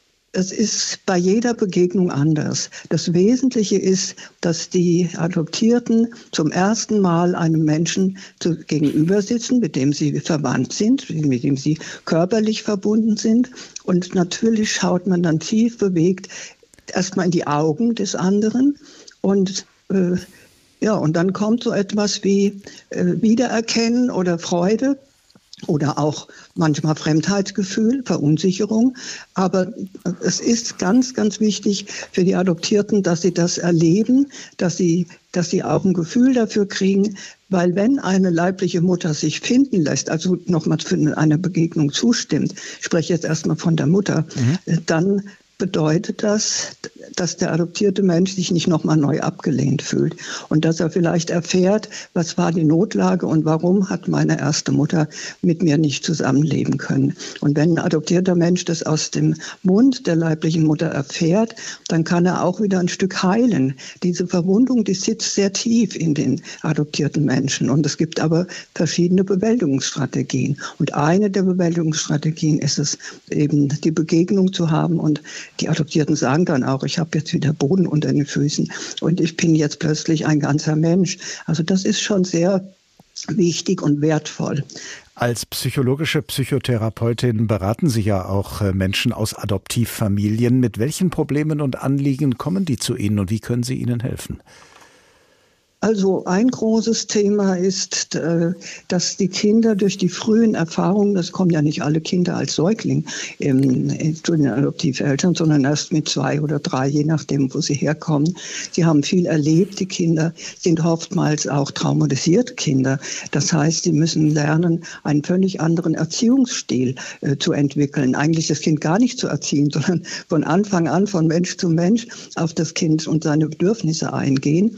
Es ist bei jeder Begegnung anders. Das Wesentliche ist, dass die Adoptierten zum ersten Mal einem Menschen zu, gegenüber sitzen, mit dem sie verwandt sind, mit dem sie körperlich verbunden sind. Und natürlich schaut man dann tief bewegt erstmal in die Augen des anderen und äh, ja, und dann kommt so etwas wie äh, Wiedererkennen oder Freude. Oder auch manchmal Fremdheitsgefühl, Verunsicherung. Aber es ist ganz, ganz wichtig für die Adoptierten, dass sie das erleben, dass sie, dass sie auch ein Gefühl dafür kriegen. Weil wenn eine leibliche Mutter sich finden lässt, also nochmal für eine Begegnung zustimmt, ich spreche jetzt erstmal von der Mutter, mhm. dann bedeutet das, dass der adoptierte Mensch sich nicht nochmal neu abgelehnt fühlt und dass er vielleicht erfährt, was war die Notlage und warum hat meine erste Mutter mit mir nicht zusammenleben können. Und wenn ein adoptierter Mensch das aus dem Mund der leiblichen Mutter erfährt, dann kann er auch wieder ein Stück heilen. Diese Verwundung, die sitzt sehr tief in den adoptierten Menschen. Und es gibt aber verschiedene Bewältigungsstrategien. Und eine der Bewältigungsstrategien ist es, eben die Begegnung zu haben. Und die Adoptierten sagen dann auch, ich habe jetzt wieder Boden unter den Füßen und ich bin jetzt plötzlich ein ganzer Mensch. Also das ist schon sehr wichtig und wertvoll. Als psychologische Psychotherapeutin beraten Sie ja auch Menschen aus Adoptivfamilien. Mit welchen Problemen und Anliegen kommen die zu Ihnen und wie können Sie ihnen helfen? Also ein großes Thema ist, dass die Kinder durch die frühen Erfahrungen, das kommen ja nicht alle Kinder als Säugling zu den Adoptiveltern, sondern erst mit zwei oder drei, je nachdem, wo sie herkommen. Sie haben viel erlebt, die Kinder sind oftmals auch traumatisierte Kinder. Das heißt, sie müssen lernen, einen völlig anderen Erziehungsstil zu entwickeln. Eigentlich das Kind gar nicht zu erziehen, sondern von Anfang an, von Mensch zu Mensch, auf das Kind und seine Bedürfnisse eingehen.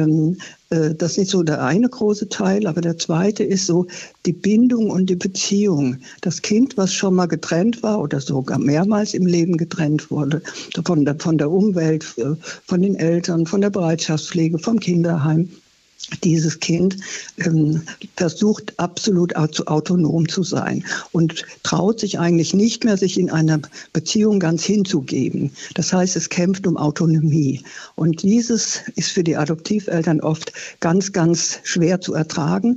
Das ist so der eine große Teil, aber der zweite ist so die Bindung und die Beziehung. Das Kind, was schon mal getrennt war oder sogar mehrmals im Leben getrennt wurde, von der, von der Umwelt, von den Eltern, von der Bereitschaftspflege, vom Kinderheim. Dieses Kind ähm, versucht absolut autonom zu sein und traut sich eigentlich nicht mehr, sich in einer Beziehung ganz hinzugeben. Das heißt, es kämpft um Autonomie. Und dieses ist für die Adoptiveltern oft ganz, ganz schwer zu ertragen.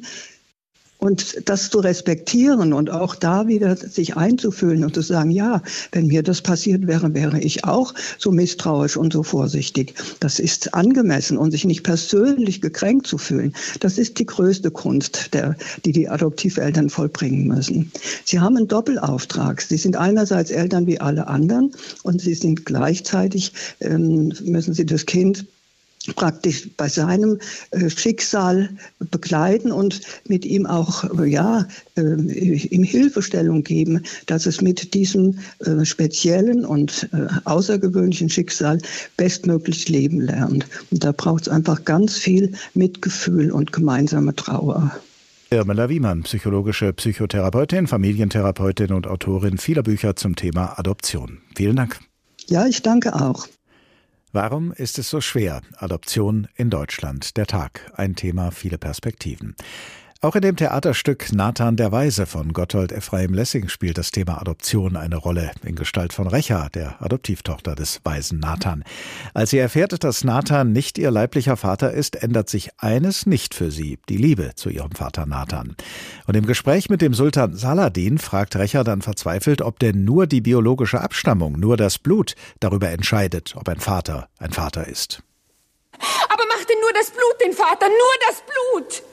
Und das zu respektieren und auch da wieder sich einzufühlen und zu sagen, ja, wenn mir das passiert wäre, wäre ich auch so misstrauisch und so vorsichtig. Das ist angemessen und sich nicht persönlich gekränkt zu fühlen. Das ist die größte Kunst, der, die die Adoptiveltern vollbringen müssen. Sie haben einen Doppelauftrag. Sie sind einerseits Eltern wie alle anderen und sie sind gleichzeitig, ähm, müssen sie das Kind praktisch bei seinem äh, Schicksal begleiten und mit ihm auch äh, ja, äh, ihm Hilfestellung geben, dass es mit diesem äh, speziellen und äh, außergewöhnlichen Schicksal bestmöglich leben lernt. Und da braucht es einfach ganz viel Mitgefühl und gemeinsame Trauer. Irmela Wiemann, psychologische Psychotherapeutin, Familientherapeutin und Autorin vieler Bücher zum Thema Adoption. Vielen Dank. Ja, ich danke auch. Warum ist es so schwer? Adoption in Deutschland. Der Tag. Ein Thema, viele Perspektiven. Auch in dem Theaterstück Nathan der Weise von Gotthold Ephraim Lessing spielt das Thema Adoption eine Rolle, in Gestalt von Recha, der Adoptivtochter des weisen Nathan. Als sie erfährt, dass Nathan nicht ihr leiblicher Vater ist, ändert sich eines nicht für sie, die Liebe zu ihrem Vater Nathan. Und im Gespräch mit dem Sultan Saladin fragt Recha dann verzweifelt, ob denn nur die biologische Abstammung, nur das Blut darüber entscheidet, ob ein Vater ein Vater ist. Aber macht denn nur das Blut den Vater, nur das Blut!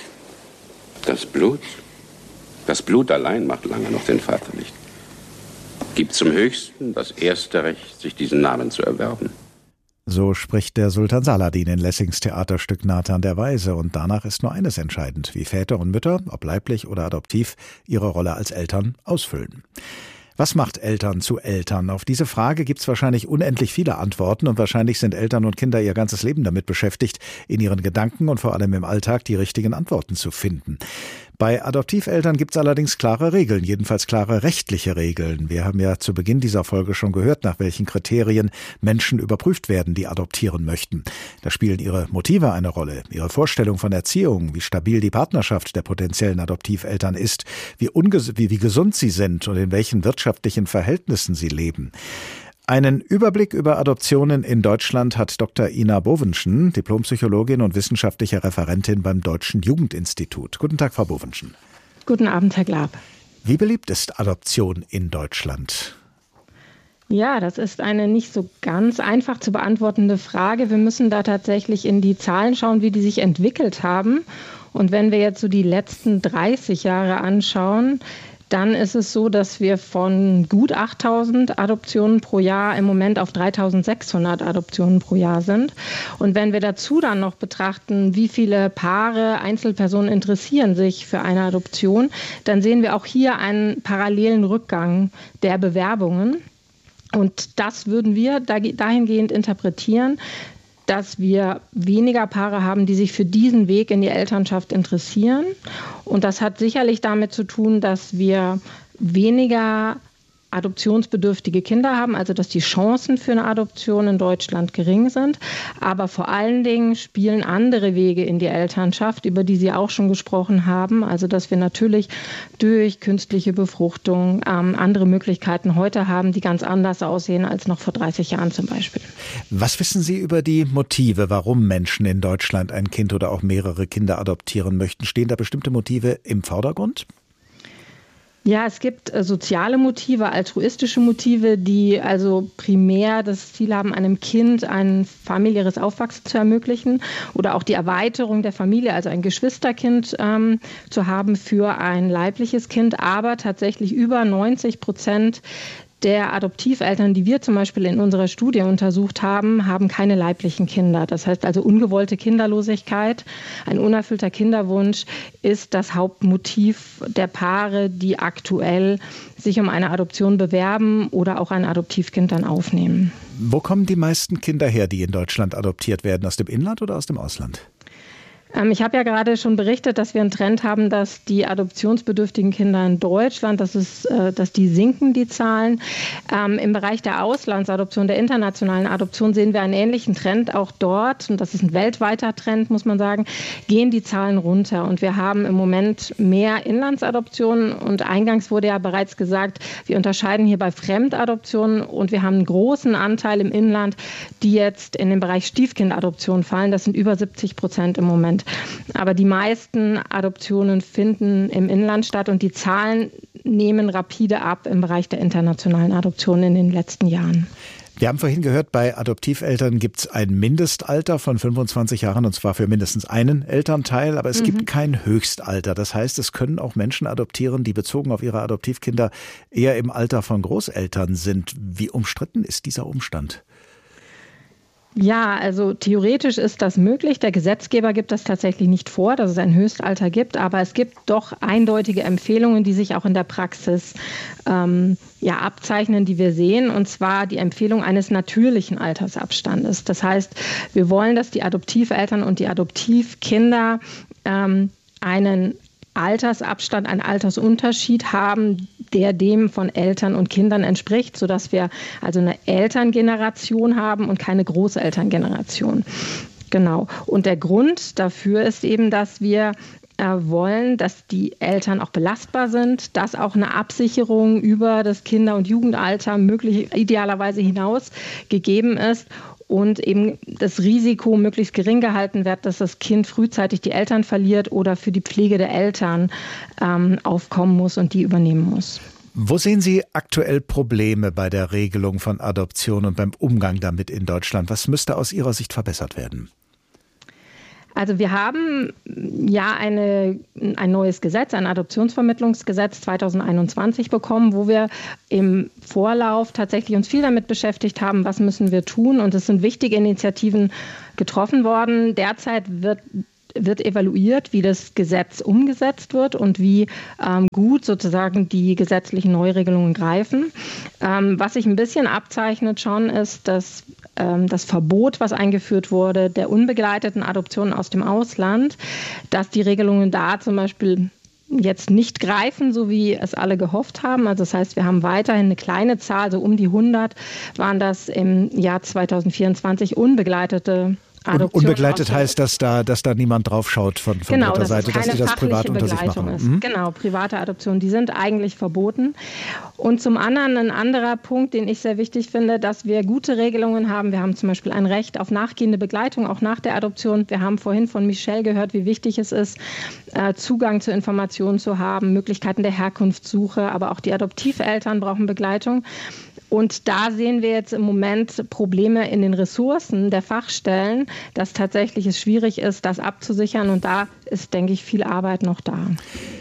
Das Blut? Das Blut allein macht lange noch den Vater nicht. Gibt zum Höchsten das erste Recht, sich diesen Namen zu erwerben. So spricht der Sultan Saladin in Lessings Theaterstück Nathan der Weise. Und danach ist nur eines entscheidend, wie Väter und Mütter, ob leiblich oder adoptiv, ihre Rolle als Eltern ausfüllen. Was macht Eltern zu Eltern? Auf diese Frage gibt es wahrscheinlich unendlich viele Antworten und wahrscheinlich sind Eltern und Kinder ihr ganzes Leben damit beschäftigt, in ihren Gedanken und vor allem im Alltag die richtigen Antworten zu finden. Bei Adoptiveltern gibt es allerdings klare Regeln, jedenfalls klare rechtliche Regeln. Wir haben ja zu Beginn dieser Folge schon gehört, nach welchen Kriterien Menschen überprüft werden, die adoptieren möchten. Da spielen ihre Motive eine Rolle, ihre Vorstellung von Erziehung, wie stabil die Partnerschaft der potenziellen Adoptiveltern ist, wie, unges- wie, wie gesund sie sind und in welchen wirtschaftlichen Verhältnissen sie leben. Einen Überblick über Adoptionen in Deutschland hat Doktor Ina Bovenschen, Diplompsychologin und wissenschaftliche Referentin beim Deutschen Jugendinstitut. Guten Tag, Frau Bovenschen. Guten Abend, Herr Glab. Wie beliebt ist Adoption in Deutschland? Ja, das ist eine nicht so ganz einfach zu beantwortende Frage. Wir müssen da tatsächlich in die Zahlen schauen, wie die sich entwickelt haben. Und wenn wir jetzt so die letzten dreißig Jahre anschauen, dann ist es so, dass wir von gut achttausend Adoptionen pro Jahr im Moment auf dreitausendsechshundert Adoptionen pro Jahr sind. Und wenn wir dazu dann noch betrachten, wie viele Paare, Einzelpersonen interessieren sich für eine Adoption, dann sehen wir auch hier einen parallelen Rückgang der Bewerbungen. Und das würden wir dahingehend interpretieren, dass wir weniger Paare haben, die sich für diesen Weg in die Elternschaft interessieren. Und das hat sicherlich damit zu tun, dass wir weniger adoptionsbedürftige Kinder haben, also dass die Chancen für eine Adoption in Deutschland gering sind. Aber vor allen Dingen spielen andere Wege in die Elternschaft, über die Sie auch schon gesprochen haben. Also dass wir natürlich durch künstliche Befruchtung ähm, andere Möglichkeiten heute haben, die ganz anders aussehen als noch vor dreißig Jahren zum Beispiel. Was wissen Sie über die Motive, warum Menschen in Deutschland ein Kind oder auch mehrere Kinder adoptieren möchten? Stehen da bestimmte Motive im Vordergrund? Ja, es gibt äh, soziale Motive, altruistische Motive, die also primär das Ziel haben, einem Kind ein familiäres Aufwachsen zu ermöglichen oder auch die Erweiterung der Familie, also ein Geschwisterkind ähm, zu haben für ein leibliches Kind. Aber tatsächlich über neunzig Prozent der Adoptiveltern, die wir zum Beispiel in unserer Studie untersucht haben, haben keine leiblichen Kinder. Das heißt also ungewollte Kinderlosigkeit, ein unerfüllter Kinderwunsch ist das Hauptmotiv der Paare, die aktuell sich um eine Adoption bewerben oder auch ein Adoptivkind dann aufnehmen. Wo kommen die meisten Kinder her, die in Deutschland adoptiert werden? Aus dem Inland oder aus dem Ausland? Ich habe ja gerade schon berichtet, dass wir einen Trend haben, dass die adoptionsbedürftigen Kinder in Deutschland, dass, es, dass die sinken, die Zahlen. Ähm, Im Bereich der Auslandsadoption, der internationalen Adoption sehen wir einen ähnlichen Trend. Auch dort, und das ist ein weltweiter Trend, muss man sagen, gehen die Zahlen runter. Und wir haben im Moment mehr Inlandsadoptionen. Und eingangs wurde ja bereits gesagt, wir unterscheiden hier bei Fremdadoptionen und wir haben einen großen Anteil im Inland, die jetzt in den Bereich Stiefkindadoption fallen. Das sind über siebzig Prozent im Moment. Aber die meisten Adoptionen finden im Inland statt und die Zahlen nehmen rapide ab im Bereich der internationalen Adoption in den letzten Jahren. Wir haben vorhin gehört, bei Adoptiveltern gibt es ein Mindestalter von fünfundzwanzig Jahren und zwar für mindestens einen Elternteil, aber es mhm. gibt kein Höchstalter. Das heißt, es können auch Menschen adoptieren, die bezogen auf ihre Adoptivkinder eher im Alter von Großeltern sind. Wie umstritten ist dieser Umstand? Ja, also theoretisch ist das möglich. Der Gesetzgeber gibt das tatsächlich nicht vor, dass es ein Höchstalter gibt, aber es gibt doch eindeutige Empfehlungen, die sich auch in der Praxis ähm, ja, abzeichnen, die wir sehen, und zwar die Empfehlung eines natürlichen Altersabstandes. Das heißt, wir wollen, dass die Adoptiveltern und die Adoptivkinder ähm, einen Altersabstand, einen Altersunterschied haben, der dem von Eltern und Kindern entspricht, sodass wir also eine Elterngeneration haben und keine Großelterngeneration. Genau. Und der Grund dafür ist eben, dass wir äh, wollen, dass die Eltern auch belastbar sind, dass auch eine Absicherung über das Kinder- und Jugendalter möglich, idealerweise hinaus gegeben ist. Und eben das Risiko möglichst gering gehalten wird, dass das Kind frühzeitig die Eltern verliert oder für die Pflege der Eltern ähm, aufkommen muss und die übernehmen muss. Wo sehen Sie aktuell Probleme bei der Regelung von Adoption und beim Umgang damit in Deutschland? Was müsste aus Ihrer Sicht verbessert werden? Also wir haben ja eine, ein neues Gesetz, ein Adoptionsvermittlungsgesetz zweitausendeinundzwanzig bekommen, wo wir im Vorlauf tatsächlich uns viel damit beschäftigt haben, was müssen wir tun. Und es sind wichtige Initiativen getroffen worden. Derzeit wird wird evaluiert, wie das Gesetz umgesetzt wird und wie ähm, gut sozusagen die gesetzlichen Neuregelungen greifen. Ähm, was sich ein bisschen abzeichnet schon, ist, dass ähm, das Verbot, was eingeführt wurde, der unbegleiteten Adoption aus dem Ausland, dass die Regelungen da zum Beispiel jetzt nicht greifen, so wie es alle gehofft haben. Also das heißt, wir haben weiterhin eine kleine Zahl, so um die hundert waren das im Jahr zweitausendvierundzwanzig unbegleitete Adoption. Unbegleitet heißt, dass da, dass da niemand drauf schaut von, von genau, dritter Seite, dass die das privat unter sich machen. Mhm. Genau, private Adoptionen, die sind eigentlich verboten. Und zum anderen ein anderer Punkt, den ich sehr wichtig finde, dass wir gute Regelungen haben. Wir haben zum Beispiel ein Recht auf nachgehende Begleitung, auch nach der Adoption. Wir haben vorhin von Michelle gehört, wie wichtig es ist, Zugang zu Informationen zu haben, Möglichkeiten der Herkunftssuche, aber auch die Adoptiveltern brauchen Begleitung. Und da sehen wir jetzt im Moment Probleme in den Ressourcen der Fachstellen, dass tatsächlich es schwierig ist, das abzusichern. Und da ist, denke ich, viel Arbeit noch da.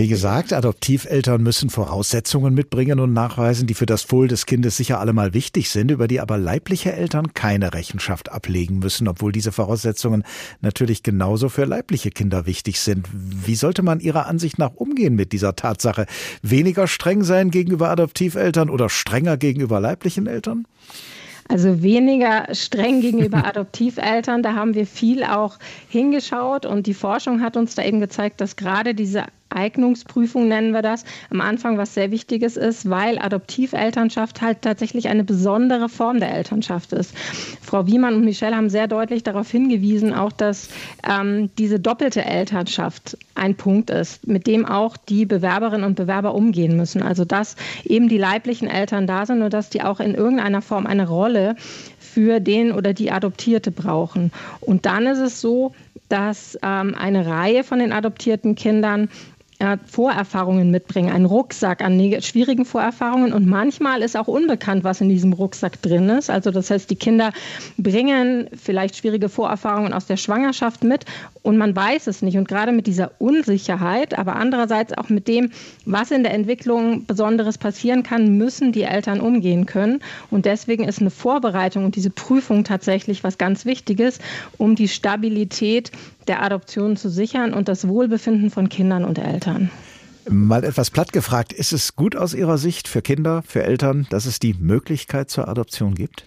Wie gesagt, Adoptiveltern müssen Voraussetzungen mitbringen und nachweisen, die für das Wohl des Kindes sicher allemal wichtig sind, über die aber leibliche Eltern keine Rechenschaft ablegen müssen, obwohl diese Voraussetzungen natürlich genauso für leibliche Kinder wichtig sind. Wie sollte man Ihrer Ansicht nach umgehen mit dieser Tatsache? Weniger streng sein gegenüber Adoptiveltern oder strenger gegenüber leiblichen Eltern? Also weniger streng gegenüber Adoptiveltern, da haben wir viel auch hingeschaut und die Forschung hat uns da eben gezeigt, dass gerade diese Eignungsprüfung, nennen wir das, am Anfang was sehr Wichtiges ist, weil Adoptivelternschaft halt tatsächlich eine besondere Form der Elternschaft ist. Frau Wiemann und Michelle haben sehr deutlich darauf hingewiesen, auch dass ähm, diese doppelte Elternschaft ein Punkt ist, mit dem auch die Bewerberinnen und Bewerber umgehen müssen. Also dass eben die leiblichen Eltern da sind und dass die auch in irgendeiner Form eine Rolle für den oder die Adoptierte brauchen. Und dann ist es so, dass ähm, eine Reihe von den adoptierten Kindern äh, Vorerfahrungen mitbringen, einen Rucksack an schwierigen Vorerfahrungen und manchmal ist auch unbekannt, was in diesem Rucksack drin ist. Also das heißt, die Kinder bringen vielleicht schwierige Vorerfahrungen aus der Schwangerschaft mit und man weiß es nicht. Und gerade mit dieser Unsicherheit, aber andererseits auch mit dem, was in der Entwicklung Besonderes passieren kann, müssen die Eltern umgehen können. Und deswegen ist eine Vorbereitung und diese Prüfung tatsächlich was ganz Wichtiges, um die Stabilität der Adoption zu sichern und das Wohlbefinden von Kindern und Eltern. Mal etwas platt gefragt, ist es gut aus Ihrer Sicht für Kinder, für Eltern, dass es die Möglichkeit zur Adoption gibt?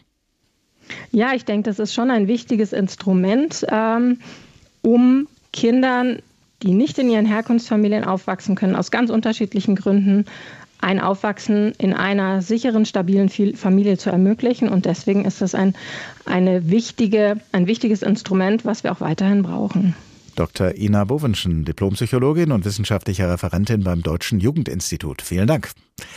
Ja, ich denke, das ist schon ein wichtiges Instrument, ähm, um Kindern, die nicht in ihren Herkunftsfamilien aufwachsen können, aus ganz unterschiedlichen Gründen, ein Aufwachsen in einer sicheren, stabilen Familie zu ermöglichen. Und deswegen ist das ein, eine wichtige, ein wichtiges Instrument, was wir auch weiterhin brauchen. Doktor Ina Bovenschen, Diplompsychologin und wissenschaftliche Referentin beim Deutschen Jugendinstitut. Vielen Dank.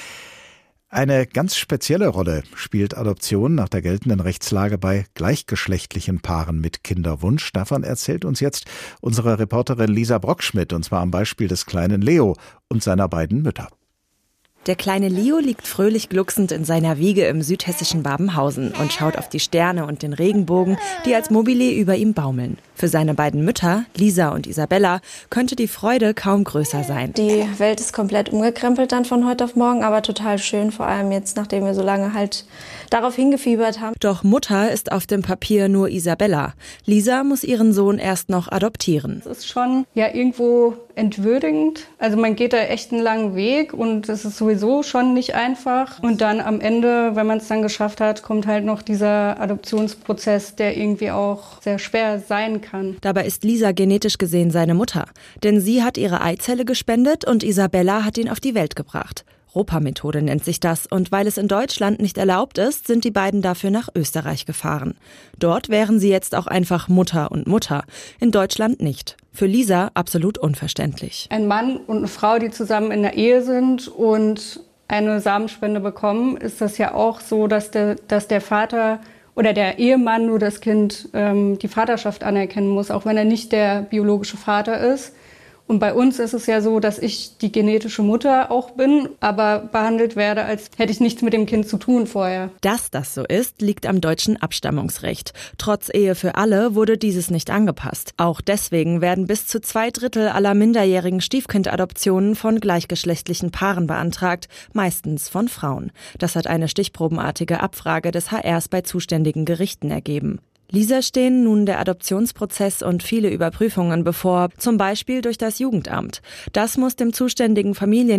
Eine ganz spezielle Rolle spielt Adoption nach der geltenden Rechtslage bei gleichgeschlechtlichen Paaren mit Kinderwunsch. Davon erzählt uns jetzt unsere Reporterin Lisa Brockschmidt, und zwar am Beispiel des kleinen Leo und seiner beiden Mütter. Der kleine Leo liegt fröhlich glucksend in seiner Wiege im südhessischen Babenhausen und schaut auf die Sterne und den Regenbogen, die als Mobile über ihm baumeln. Für seine beiden Mütter, Lisa und Isabella, könnte die Freude kaum größer sein. Die Welt ist komplett umgekrempelt dann von heute auf morgen, aber total schön, vor allem jetzt, nachdem wir so lange halt darauf hingefiebert haben. Doch Mutter ist auf dem Papier nur Isabella. Lisa muss ihren Sohn erst noch adoptieren. Es ist schon ja irgendwo entwürdigend. Also man geht da echt einen langen Weg und es ist sowieso schon nicht einfach. Und dann am Ende, wenn man es dann geschafft hat, kommt halt noch dieser Adoptionsprozess, der irgendwie auch sehr schwer sein kann. Dabei ist Lisa genetisch gesehen seine Mutter. Denn sie hat ihre Eizelle gespendet und Isabella hat ihn auf die Welt gebracht. Ropa-Methode nennt sich das, und weil es in Deutschland nicht erlaubt ist, sind die beiden dafür nach Österreich gefahren. Dort wären sie jetzt auch einfach Mutter und Mutter, in Deutschland nicht. Für Lisa absolut unverständlich. Ein Mann und eine Frau, die zusammen in der Ehe sind und eine Samenspende bekommen, ist das ja auch so, dass der, dass der Vater oder der Ehemann nur das Kind ähm, die Vaterschaft anerkennen muss, auch wenn er nicht der biologische Vater ist. Und bei uns ist es ja so, dass ich die genetische Mutter auch bin, aber behandelt werde, als hätte ich nichts mit dem Kind zu tun vorher. Dass das so ist, liegt am deutschen Abstammungsrecht. Trotz Ehe für alle wurde dieses nicht angepasst. Auch deswegen werden bis zu zwei Drittel aller minderjährigen Stiefkindadoptionen von gleichgeschlechtlichen Paaren beantragt, meistens von Frauen. Das hat eine stichprobenartige Abfrage des H Rs bei zuständigen Gerichten ergeben. Lisa stehen nun der Adoptionsprozess und viele Überprüfungen bevor, zum Beispiel durch das Jugendamt. Das muss dem zuständigen Familien